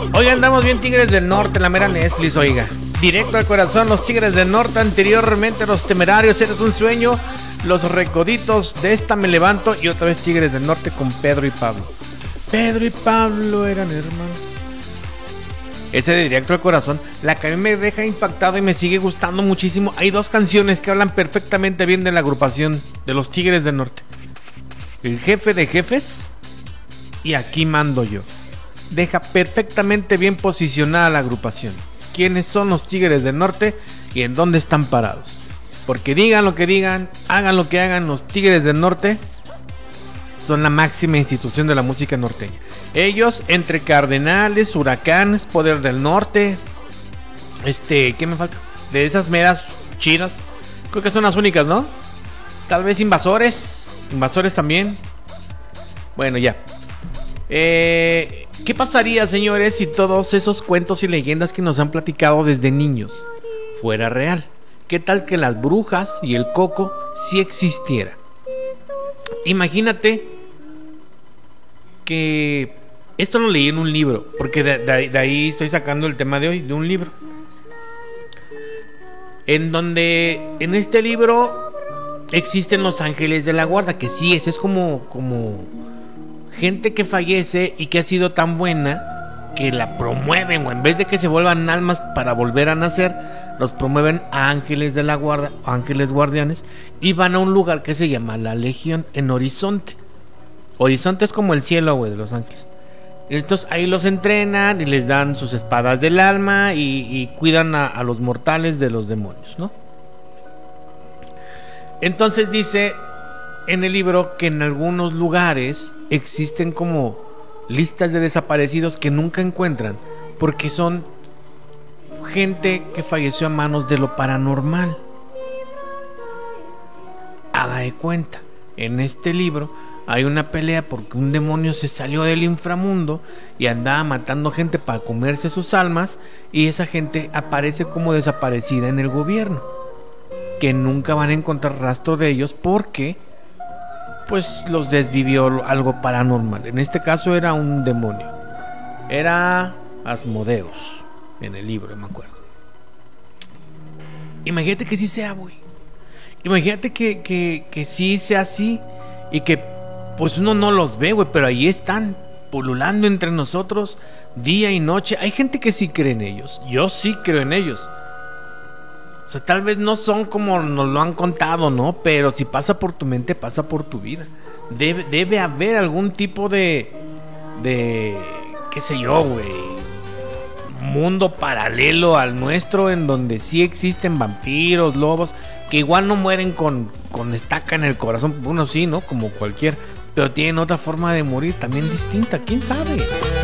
Oiga, andamos bien Tigres del Norte, la mera Netflix, oiga. Directo al corazón, los Tigres del Norte, anteriormente los Temerarios, Eres un Sueño, los Recoditos, de esta me levanto, y otra vez Tigres del Norte con Pedro y Pablo. Pedro y Pablo eran hermanos. Ese de Directo al Corazón, la que a mí me deja impactado y me sigue gustando muchísimo. Hay dos canciones que hablan perfectamente bien de la agrupación de los Tigres del Norte. El Jefe de Jefes y Aquí Mando Yo. Deja perfectamente bien posicionada la agrupación. ¿Quiénes son los Tigres del Norte y en dónde están parados? Porque digan lo que digan, hagan lo que hagan, los Tigres del Norte son la máxima institución de la música norteña. Ellos, entre Cardenales, Huracanes, Poder del Norte, ¿qué me falta? De esas meras chidas, creo que son las únicas, ¿no? Tal vez Invasores también. Bueno, ya. ¿Qué pasaría, señores, si todos esos cuentos y leyendas que nos han platicado desde niños fuera real? ¿Qué tal que las brujas y el coco sí existiera? Imagínate que esto lo leí en un libro, porque de ahí estoy sacando el tema de hoy, de un libro, en donde en este libro existen los ángeles de la guarda, que sí, es como gente que fallece y que ha sido tan buena que la promueven, o en vez de que se vuelvan almas para volver a nacer, los promueven a ángeles de la guarda, ángeles guardianes, y van a un lugar que se llama La Legión en Horizonte. Horizonte es como el cielo, güey, de los ángeles. Entonces ahí los entrenan y les dan sus espadas del alma y cuidan a los mortales de los demonios, ¿no? Entonces dice en el libro que en algunos lugares existen como listas de desaparecidos que nunca encuentran, porque son gente que falleció a manos de lo paranormal. Haga de cuenta, en este libro hay una pelea porque un demonio se salió del inframundo y andaba matando gente para comerse sus almas, y esa gente aparece como desaparecida en el gobierno, que nunca van a encontrar rastro de ellos porque pues los desvivió algo paranormal. En este caso era un demonio, era Asmodeus en el libro, me acuerdo. Imagínate que sí sea, güey. Imagínate que sí sea así y que pues uno no los ve, güey, pero ahí están pululando entre nosotros día y noche. Hay gente que sí cree en ellos. Yo sí creo en ellos. O sea, tal vez no son como nos lo han contado, ¿no? Pero si pasa por tu mente, pasa por tu vida. Debe haber algún tipo de qué sé yo, güey, mundo paralelo al nuestro, en donde sí existen vampiros, lobos, que igual no mueren con estaca en el corazón. Uno sí, ¿no? Como cualquier, pero tienen otra forma de morir también distinta. ¿Quién sabe?